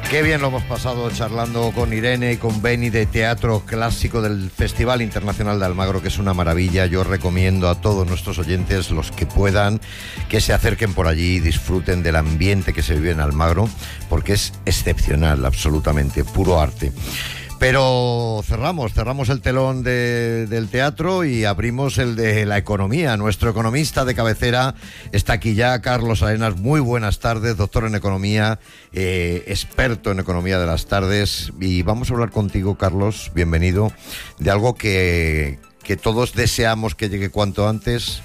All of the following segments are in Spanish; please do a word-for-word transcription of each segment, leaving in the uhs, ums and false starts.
Qué bien lo hemos pasado charlando con Irene y con Beni de Teatro Clásico del Festival Internacional de Almagro, que es una maravilla. Yo recomiendo a todos nuestros oyentes, los que puedan, que se acerquen por allí y disfruten del ambiente que se vive en Almagro, porque es excepcional, absolutamente, puro arte. Pero cerramos, cerramos el telón de, del teatro y abrimos el de la economía. Nuestro economista de cabecera está aquí ya, Carlos Arenas. Muy buenas tardes, doctor en economía, eh, experto en economía de las tardes. Y vamos a hablar contigo, Carlos, bienvenido, de algo que, que todos deseamos que llegue cuanto antes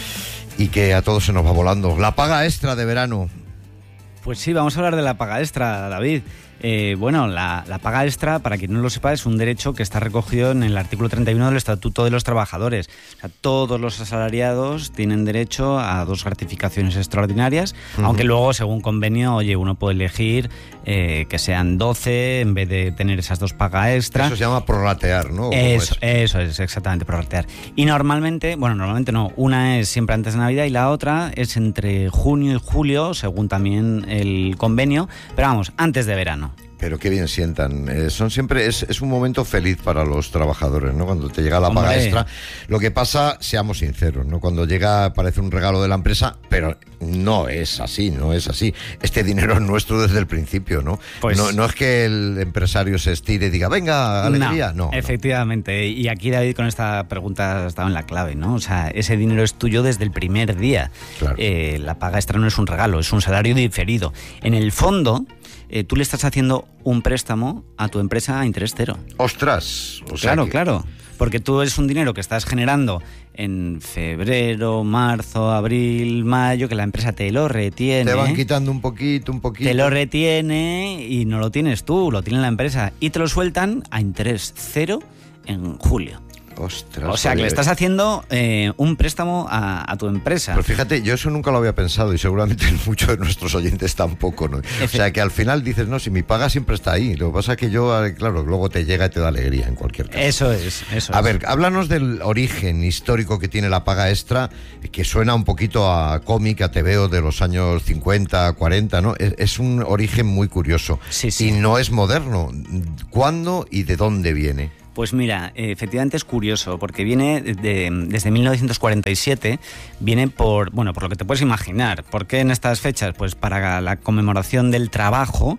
y que a todos se nos va volando. La paga extra de verano. Pues sí, vamos a hablar de la paga extra, David. Eh, bueno, la, la paga extra, para quien no lo sepa, es un derecho que está recogido en el artículo treinta y uno del Estatuto de los Trabajadores. O sea, todos los asalariados tienen derecho a dos gratificaciones extraordinarias, uh-huh. aunque luego, según convenio, oye, uno puede elegir eh, que sean doce en vez de tener esas dos pagas extra. Eso se llama prorratear, ¿no? Eso es? eso es, exactamente, prorratear. Y normalmente, bueno, normalmente no, una es siempre antes de Navidad y la otra es entre junio y julio, según también el convenio, pero vamos, antes de verano. Pero qué bien sientan. Eh, son siempre es, es un momento feliz para los trabajadores, ¿no? Cuando te llega la paga Hombre. extra. Lo que pasa, seamos sinceros, ¿no? Cuando llega parece un regalo de la empresa, pero no es así, no es así. Este dinero es nuestro desde el principio, ¿no? Pues, no, no es que el empresario se estire y diga, venga, alegría. No, no efectivamente. No. Y aquí, David, con esta pregunta has estado en la clave, ¿no? O sea, ese dinero es tuyo desde el primer día. Claro. Eh, la paga extra no es un regalo, es un salario diferido. En el fondo, Eh, tú le estás haciendo un préstamo a tu empresa a interés cero. ¡Ostras! O sea claro, que... claro. Porque tú es un dinero que estás generando en febrero, marzo, abril, mayo, que la empresa te lo retiene. Te van quitando un poquito, un poquito. Te lo retiene y no lo tienes tú, lo tiene la empresa. Y te lo sueltan a interés cero en julio. Ostras, o sea, que le estás haciendo eh, un préstamo a, a tu empresa. Pero fíjate, yo eso nunca lo había pensado y seguramente muchos de nuestros oyentes tampoco, ¿no? O sea, que al final dices, no, si mi paga siempre está ahí. Lo que pasa es que yo, claro, luego te llega y te da alegría en cualquier caso. Eso es, eso A es. ver, háblanos del origen histórico que tiene la paga extra, que suena un poquito a cómic, a tebeo de los años cincuenta, cuarenta, ¿no? Es, es un origen muy curioso. Sí, sí. Y no es moderno. ¿Cuándo y de dónde viene? Pues mira, efectivamente es curioso, porque viene de, desde mil novecientos cuarenta y siete, viene por, bueno, por lo que te puedes imaginar. ¿Por qué en estas fechas? Pues para la conmemoración del trabajo,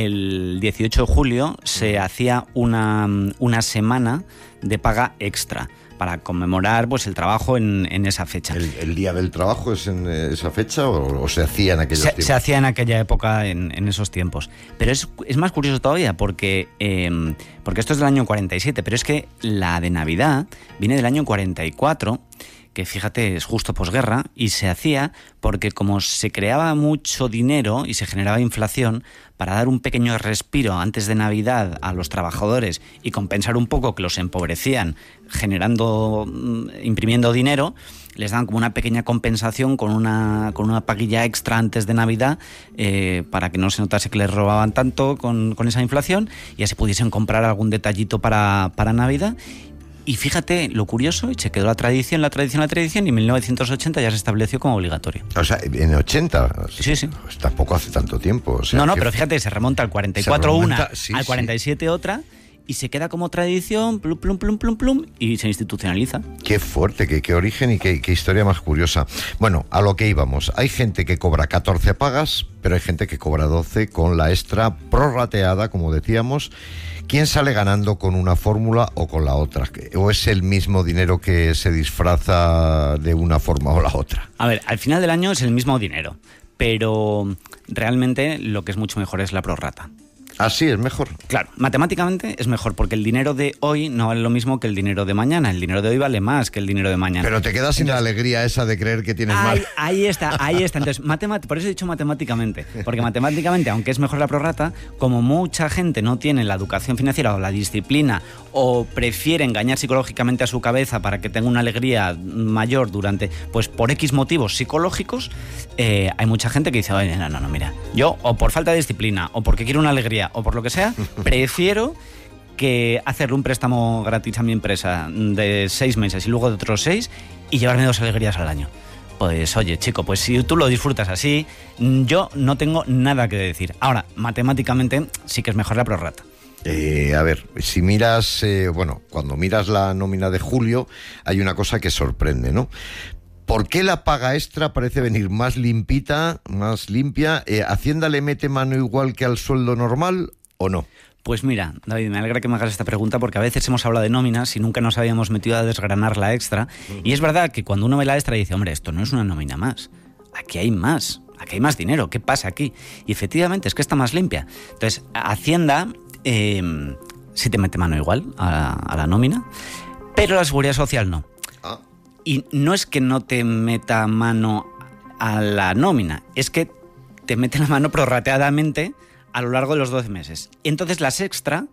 el dieciocho de julio se hacía una, una semana de paga extra, para conmemorar pues el trabajo en, en esa fecha. ¿El, el Día del Trabajo es en esa fecha o, o se hacía en aquellos se, tiempos? Se hacía en aquella época, en, en esos tiempos. Pero es, es más curioso todavía porque, eh, porque esto es del año cuarenta y siete, pero es que la de Navidad viene del año cuarenta y cuatro, que fíjate, es justo posguerra, y se hacía porque como se creaba mucho dinero y se generaba inflación, para dar un pequeño respiro antes de Navidad a los trabajadores y compensar un poco que los empobrecían generando, imprimiendo dinero, les daban como una pequeña compensación con una, con una paguilla extra antes de Navidad eh, para que no se notase que les robaban tanto con, con esa inflación y así pudiesen comprar algún detallito para, para Navidad. Y fíjate lo curioso, y se quedó la tradición, la tradición, la tradición, y en mil novecientos ochenta ya se estableció como obligatorio. O sea, en ochenta. Sí, sí. Pues tampoco hace tanto tiempo. O sea, no, no, que... pero fíjate, se remonta al cuarenta y cuatro remonta, una, sí, al cuarenta y siete sí. otra, y se queda como tradición, plum, plum, plum, plum, plum, y se institucionaliza. Qué fuerte, qué, qué origen y qué, qué historia más curiosa. Bueno, a lo que íbamos. Hay gente que cobra catorce pagas, pero hay gente que cobra doce con la extra prorrateada, como decíamos. ¿Quién sale ganando con una fórmula o con la otra? ¿O es el mismo dinero que se disfraza de una forma o la otra? A ver, al final del año es el mismo dinero, pero realmente lo que es mucho mejor es la prorrata. Así es mejor. Claro, matemáticamente es mejor, porque el dinero de hoy no vale lo mismo que el dinero de mañana. El dinero de hoy vale más que el dinero de mañana. Pero te quedas sin Entonces, la alegría esa de creer que tienes ahí, más. Ahí está, ahí está. Entonces, matemat- por eso he dicho matemáticamente. Porque matemáticamente, aunque es mejor la prorrata, como mucha gente no tiene la educación financiera o la disciplina, o prefiere engañar psicológicamente a su cabeza para que tenga una alegría mayor durante, pues por X motivos psicológicos, eh, hay mucha gente que dice, oye, no, no, no, mira, yo o por falta de disciplina, o porque quiero una alegría, o por lo que sea, prefiero que hacerle un préstamo gratis a mi empresa de seis meses y luego de otros seis y llevarme dos alegrías al año. Pues oye, chico, pues si tú lo disfrutas así, yo no tengo nada que decir. Ahora, matemáticamente sí que es mejor la prorrata. Eh, a ver, si miras, eh, bueno, cuando miras la nómina de julio, hay una cosa que sorprende, ¿no? ¿Por qué la paga extra parece venir más limpita, más limpia? Eh, ¿Hacienda le mete mano igual que al sueldo normal o no? Pues mira, David, me alegra que me hagas esta pregunta porque a veces hemos hablado de nóminas y nunca nos habíamos metido a desgranar la extra. Uh-huh. Y es verdad que cuando uno ve la extra dice, hombre, esto no es una nómina más, aquí hay más, aquí hay más dinero, ¿qué pasa aquí? Y efectivamente es que está más limpia. Entonces, Hacienda eh, sí te mete mano igual a, a la nómina, pero la Seguridad Social no. Ah. Y no es que no te meta mano a la nómina, es que te mete la mano prorrateadamente a lo largo de los doce meses. Entonces las extra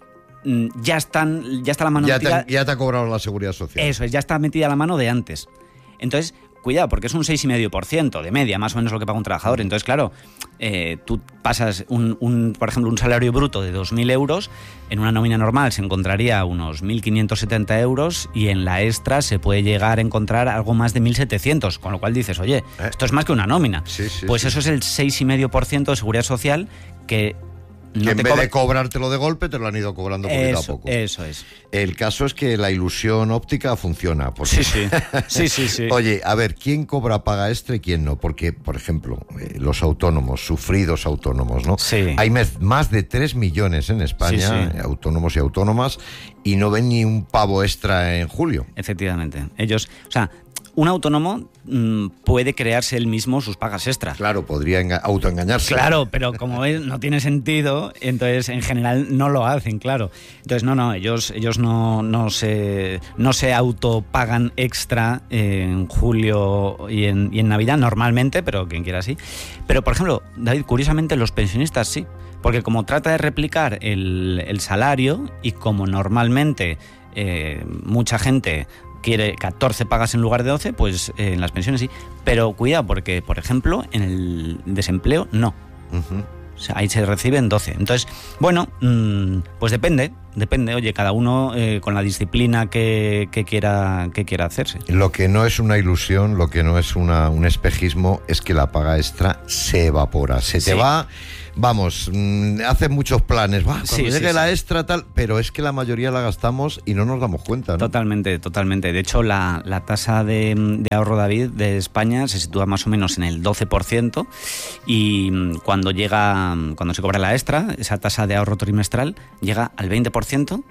ya están, ya está la mano ya metida. Te, ya te ha cobrado la Seguridad Social. Eso es, ya está metida la mano de antes. Entonces, cuidado, porque es un seis coma cinco por ciento de media, más o menos lo que paga un trabajador. Entonces, claro, eh, tú pasas, un, un, por ejemplo, un salario bruto de dos mil euros, en una nómina normal se encontraría unos mil quinientos setenta euros y en la extra se puede llegar a encontrar algo más de mil setecientos, con lo cual dices, oye, esto es más que una nómina. Sí, sí, pues sí. Eso es el seis coma cinco por ciento de Seguridad Social que... No que en vez cobra... de cobrártelo de golpe, te lo han ido cobrando poquito eso, a poco. Eso es. El caso es que la ilusión óptica funciona. Porque... Sí, sí. sí, sí, sí. Oye, a ver, ¿quién cobra paga extra y quién no? Porque, por ejemplo, eh, los autónomos, sufridos autónomos, ¿no? Sí. Hay más de tres millones en España, sí, sí. autónomos y autónomas, y no ven ni un pavo extra en julio. Efectivamente. Ellos, o sea... Un autónomo mmm, puede crearse él mismo sus pagas extra. Claro, podría enga- autoengañarse. Claro, pero como ves, no tiene sentido, entonces en general no lo hacen, claro. Entonces no, no, ellos, ellos no, no se, no se autopagan extra en julio y en, y en Navidad normalmente, pero quien quiera sí. Pero por ejemplo, David, curiosamente los pensionistas sí, porque como trata de replicar el, el salario y como normalmente eh, mucha gente quiere catorce pagas en lugar de doce, pues eh, en las pensiones sí. Pero cuidado, porque, por ejemplo, en el desempleo no. Uh-huh. O sea, ahí se reciben doce. Entonces, bueno, mmm, pues depende, depende. Oye, cada uno eh, con la disciplina que, que, quiera, que quiera hacerse. Lo que no es una ilusión, lo que no es una, un espejismo, es que la paga extra se evapora. Se te sí. va... Vamos, mmm, hacen muchos planes, va, cuando sí, llegue sí, la sí. extra tal, pero es que la mayoría la gastamos y no nos damos cuenta, ¿no? Totalmente, totalmente. De hecho, la, la tasa de, de ahorro, David, de España se sitúa más o menos en el doce por ciento y cuando llega, cuando se cobra la extra, esa tasa de ahorro trimestral llega al veinte por ciento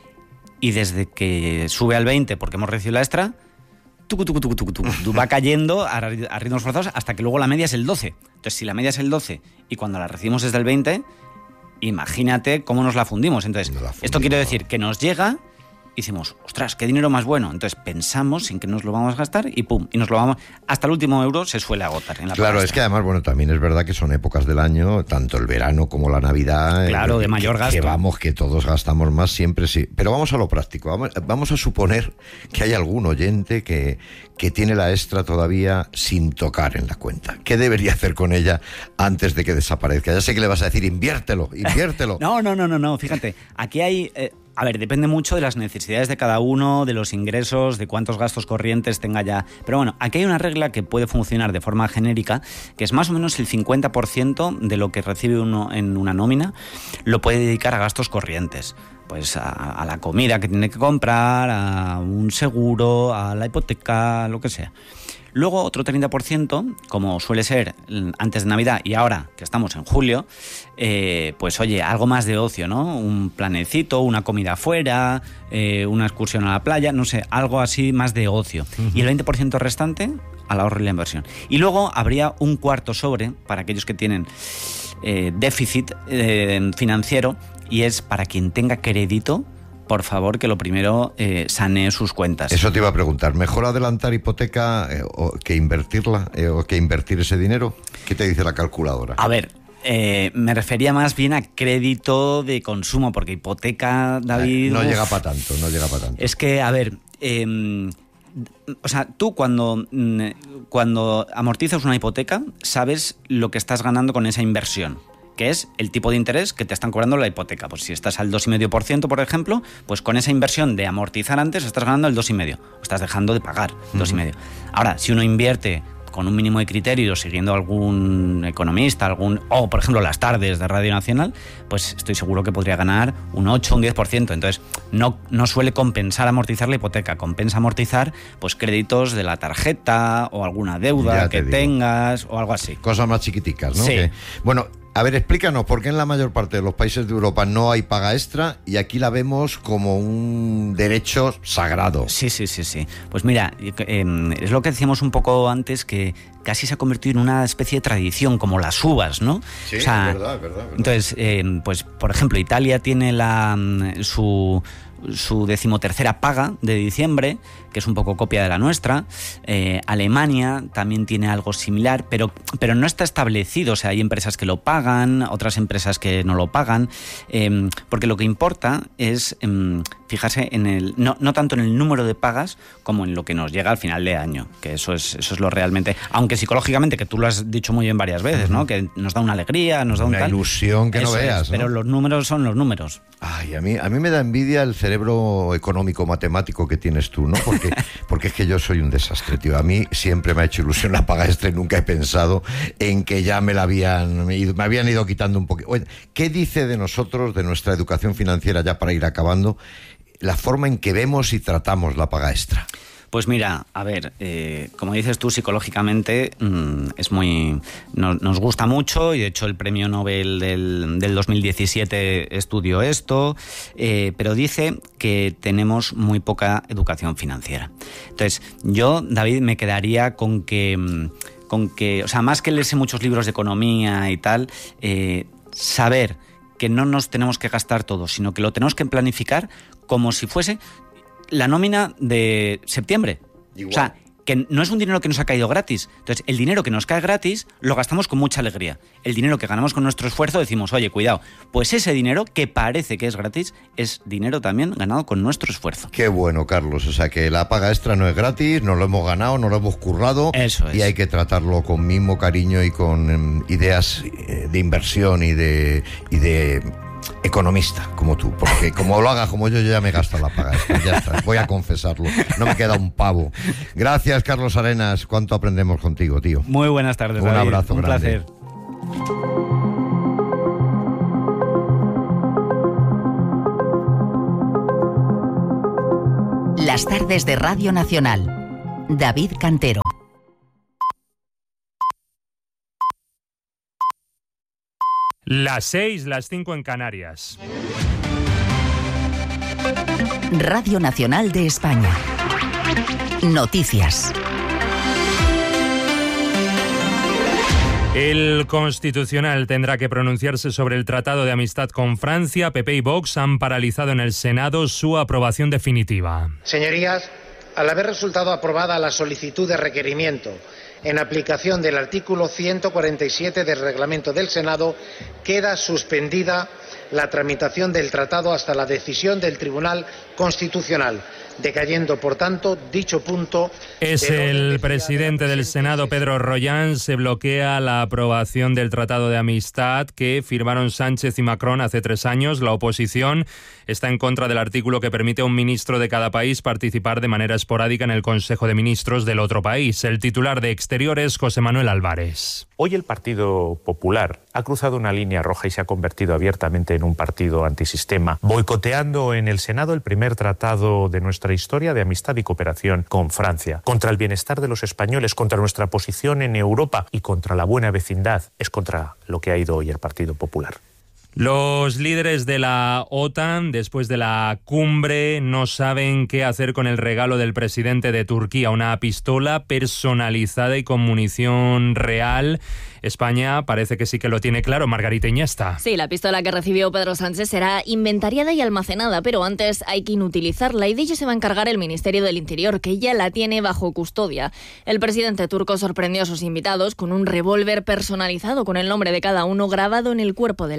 y desde que sube al veinte por ciento porque hemos recibido la extra, tucu, tucu, tucu, tucu, tucu, va cayendo a ritmos forzados hasta que luego la media es el doce. Entonces, si la media es el doce y cuando la recibimos desde el veinte, imagínate cómo nos la fundimos. Entonces, la fundimos. Esto quiere decir que nos llega y decimos, ostras, qué dinero más bueno. Entonces pensamos en que nos lo vamos a gastar y pum, y nos lo vamos... Hasta el último euro se suele agotar en la Claro, paga es que además, bueno, también es verdad que son épocas del año, tanto el verano como la Navidad. Claro, eh, de mayor que, gasto. Que vamos, que todos gastamos más siempre, sí. Pero vamos a lo práctico. Vamos, vamos a suponer que hay algún oyente que, que tiene la extra todavía sin tocar en la cuenta. ¿Qué debería hacer con ella antes de que desaparezca? Ya sé que le vas a decir, inviértelo, inviértelo. no, no, no, no, no, fíjate, aquí hay... Eh... A ver, depende mucho de las necesidades de cada uno, de los ingresos, de cuántos gastos corrientes tenga ya. Pero bueno, aquí hay una regla que puede funcionar de forma genérica, que es más o menos el cincuenta por ciento de lo que recibe uno en una nómina, lo puede dedicar a gastos corrientes. Pues a, a la comida que tiene que comprar, a un seguro, a la hipoteca, lo que sea. Luego otro treinta por ciento, como suele ser antes de Navidad y ahora que estamos en julio, eh, pues oye, algo más de ocio, ¿no? Un planecito, una comida afuera, eh, una excursión a la playa, no sé, algo así más de ocio. Uh-huh. Y el veinte por ciento restante al ahorro y la inversión. Y luego habría un cuarto sobre para aquellos que tienen eh, déficit eh, financiero y es para quien tenga crédito. Por favor, que lo primero eh, sanee sus cuentas. Eso te iba a preguntar. ¿Mejor adelantar hipoteca eh, o que invertirla eh, o que invertir ese dinero? ¿Qué te dice la calculadora? A ver, eh, me refería más bien a crédito de consumo, porque hipoteca, David... Eh, no uf, llega para tanto, no llega para tanto. Es que, a ver... Eh, o sea, tú cuando, cuando amortizas una hipoteca, sabes lo que estás ganando con esa inversión. que es el tipo de interés que te están cobrando la hipoteca. Pues si estás al dos coma cinco por ciento, por ejemplo, pues con esa inversión de amortizar antes estás ganando el dos coma cinco por ciento, estás dejando de pagar uh-huh. dos coma cinco por ciento. Ahora, si uno invierte con un mínimo de criterio, siguiendo algún economista, algún o por ejemplo las tardes de Radio Nacional, pues estoy seguro que podría ganar un ocho, un diez por ciento. Entonces, no, no suele compensar amortizar la hipoteca, compensa amortizar pues créditos de la tarjeta o alguna deuda que digo. tengas o algo así. Cosas más chiquiticas, ¿no? Sí. Que, bueno, a ver, explícanos, ¿por qué en la mayor parte de los países de Europa no hay paga extra y aquí la vemos como un derecho sagrado? Sí, sí, sí, sí. Pues mira, eh, es lo que decíamos un poco antes, que casi se ha convertido en una especie de tradición, como las uvas, ¿no? Sí, o sea, es verdad, es verdad, es verdad. Entonces, eh, pues por ejemplo, Italia tiene la su... su decimotercera paga de diciembre, que es un poco copia de la nuestra. Eh, Alemania también tiene algo similar, pero, pero no está establecido. O sea, hay empresas que lo pagan, otras empresas que no lo pagan, eh, porque lo que importa es eh, fijarse en el no, no tanto en el número de pagas como en lo que nos llega al final de año, que eso es, eso es lo realmente, aunque psicológicamente, que tú lo has dicho muy bien varias veces, ¿no? Que nos da una alegría, nos da un una tal, ilusión que eso no veas, es, pero ¿no? los números son los números. Ay, a mí, a mí me da envidia el cerebro económico matemático que tienes tú, ¿no? Porque, porque es que yo soy un desastre, tío. A mí siempre me ha hecho ilusión la paga extra y nunca he pensado en que ya me la habían me habían ido quitando un poquito. Oye, ¿qué dice de nosotros, de nuestra educación financiera, ya para ir acabando, la forma en que vemos y tratamos la paga extra? Pues mira, a ver, eh, como dices tú, psicológicamente mmm, es muy no, nos gusta mucho, y de hecho el premio Nobel del, del dos mil diecisiete estudió esto, eh, pero dice que tenemos muy poca educación financiera. Entonces, yo, David, me quedaría con que, con que, o sea, más que leerse muchos libros de economía y tal, eh, saber que no nos tenemos que gastar todo, sino que lo tenemos que planificar como si fuese la nómina de septiembre. Igual. O sea, que no es un dinero que nos ha caído gratis. Entonces, el dinero que nos cae gratis lo gastamos con mucha alegría. El dinero que ganamos con nuestro esfuerzo decimos, oye, cuidado, pues ese dinero que parece que es gratis es dinero también ganado con nuestro esfuerzo. Qué bueno, Carlos. O sea, que la paga extra no es gratis, no lo hemos ganado, no lo hemos currado. Eso es. Y hay que tratarlo con mismo cariño y con um, ideas de inversión y de... Y de economista como tú, porque como lo hagas como yo, yo ya me gasto la paga extra, ya está, voy a confesarlo, no me queda un pavo. Gracias, Carlos Arenas, cuánto aprendemos contigo, tío. Muy buenas tardes, un David. abrazo un grande. Placer. Las tardes de Radio Nacional. David Cantero. Las seis, las cinco en Canarias. Radio Nacional de España. Noticias. El Constitucional tendrá que pronunciarse sobre el Tratado de Amistad con Francia. P P y Vox han paralizado en el Senado su aprobación definitiva. Señorías, al haber resultado aprobada la solicitud de requerimiento en aplicación del artículo ciento cuarenta y siete del Reglamento del Senado, queda suspendida la tramitación del tratado hasta la decisión del Tribunal Constitucional, decayendo, por tanto, dicho punto. Es el presidente del Senado, Pedro Rollán. Se bloquea la aprobación del Tratado de Amistad que firmaron Sánchez y Macron hace tres años. La oposición está en contra del artículo que permite a un ministro de cada país participar de manera esporádica en el Consejo de Ministros del otro país. El titular de Exteriores, José Manuel Álvarez. Hoy el Partido Popular ha cruzado una línea roja y se ha convertido abiertamente en un partido antisistema, boicoteando en el Senado el primer tratado de nuestra historia de amistad y cooperación con Francia, contra el bienestar de los españoles, contra nuestra posición en Europa y contra la buena vecindad. Es contra lo que ha ido hoy el Partido Popular. Los líderes de la OTAN, después de la cumbre, no saben qué hacer con el regalo del presidente de Turquía, una pistola personalizada y con munición real. España parece que sí que lo tiene claro. Margarita Iñesta. Sí, la pistola que recibió Pedro Sánchez será inventariada y almacenada, pero antes hay que inutilizarla y de ello se va a encargar el Ministerio del Interior, que ya la tiene bajo custodia. El presidente turco sorprendió a sus invitados con un revólver personalizado con el nombre de cada uno grabado en el cuerpo del arma.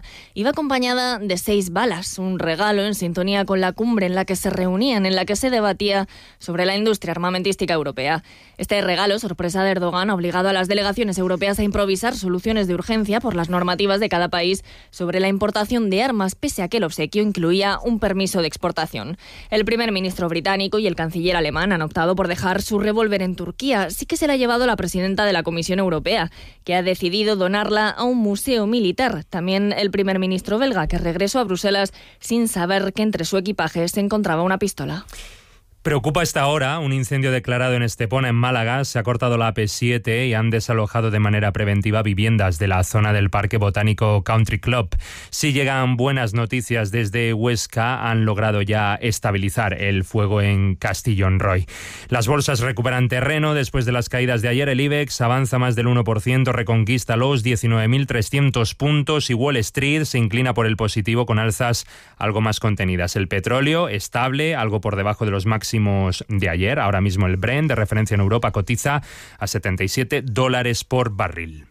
Iba acompañada de seis balas, un regalo en sintonía con la cumbre en la que se reunían, en la que se debatía sobre la industria armamentística europea. Este regalo, sorpresa de Erdogan, ha obligado a las delegaciones europeas a improvisar soluciones de urgencia por las normativas de cada país sobre la importación de armas, pese a que el obsequio incluía un permiso de exportación. El primer ministro británico y el canciller alemán han optado por dejar su revólver en Turquía. Sí que se la ha llevado la presidenta de la Comisión Europea, que ha decidido donarla a un museo militar. También el primer ministro belga, que regresó a Bruselas sin saber que entre su equipaje se encontraba una pistola. Preocupa esta hora un incendio declarado en Estepona, en Málaga. Se ha cortado la A P siete y han desalojado de manera preventiva viviendas de la zona del Parque Botánico Country Club. Si llegan buenas noticias desde Huesca, han logrado ya estabilizar el fuego en Castellón Roy. Las bolsas recuperan terreno después de las caídas de ayer. El IBEX avanza más del uno por ciento, reconquista los diecinueve mil trescientos puntos y Wall Street se inclina por el positivo con alzas algo más contenidas. El petróleo estable, algo por debajo de los máximos de ayer. Ahora mismo el Brent, de referencia en Europa, cotiza a setenta y siete dólares por barril.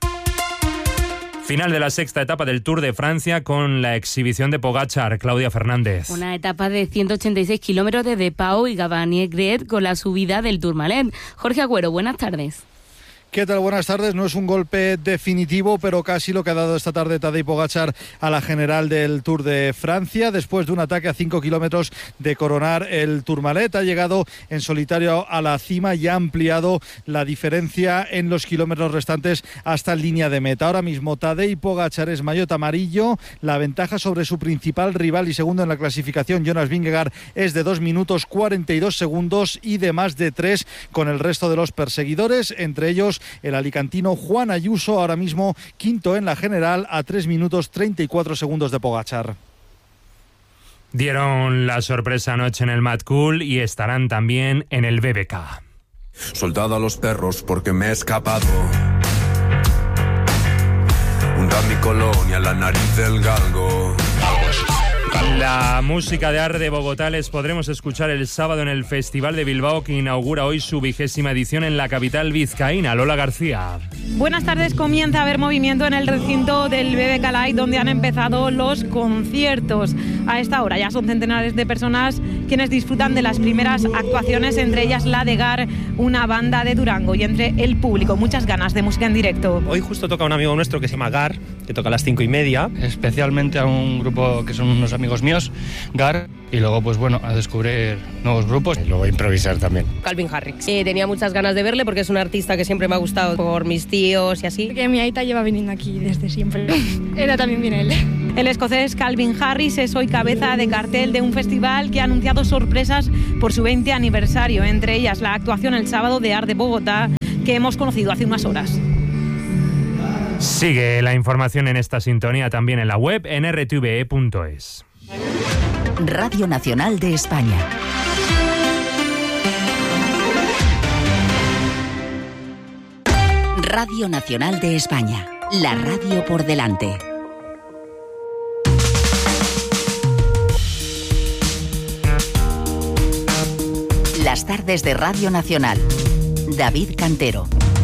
Final de la sexta etapa del Tour de Francia con la exhibición de Pogačar. Claudia Fernández. Una etapa de ciento ochenta y seis kilómetros de Pau y Gavanier-Gret con la subida del Tourmalet. Jorge Agüero, buenas tardes. ¿Qué tal? Buenas tardes. No es un golpe definitivo, pero casi lo que ha dado esta tarde Tadej Pogačar a la general del Tour de Francia. Después de un ataque a cinco kilómetros de coronar el Tourmalet, ha llegado en solitario a la cima y ha ampliado la diferencia en los kilómetros restantes hasta línea de meta. Ahora mismo Tadej Pogačar es maillot amarillo. La ventaja sobre su principal rival y segundo en la clasificación, Jonas Vingegaard, es de dos minutos cuarenta y dos segundos y de más de tres con el resto de los perseguidores, entre ellos el alicantino Juan Ayuso, ahora mismo quinto en la general a tres minutos treinta y cuatro segundos de Pogačar. Dieron la sorpresa anoche en el Mad Cool y estarán también en el B B K. Soldado a los perros porque me he escapado. Hunda mi colonia, la nariz del galgo. La música de Arde Bogotá les podremos escuchar el sábado en el Festival de Bilbao, que inaugura hoy su vigésima edición en la capital vizcaína. Lola García. Buenas tardes. Comienza a haber movimiento en el recinto del B B K Light, donde han empezado los conciertos. A esta hora ya son centenares de personas quienes disfrutan de las primeras actuaciones, entre ellas la de Gar, una banda de Durango, y entre el público muchas ganas de música en directo. Hoy justo toca un amigo nuestro que se llama Gar, que toca a las cinco y media. Especialmente a un grupo que son unos amigos míos, Gar, y luego pues bueno, a descubrir nuevos grupos. Y luego a improvisar también. Calvin Harris. Eh, tenía muchas ganas de verle porque es un artista que siempre me ha gustado por mis tíos y así. Porque mi aita lleva viniendo aquí desde siempre. Era también viene él. El escocés Calvin Harris es hoy cabeza de cartel de un festival que ha anunciado sorpresas por su veinte aniversario, entre ellas la actuación el sábado de Arde Bogotá, que hemos conocido hace unas horas. Sigue la información en esta sintonía también en la web en r t v e punto es. Radio Nacional de España. Radio Nacional de España. La radio por delante. Las tardes de Radio Nacional. David Cantero.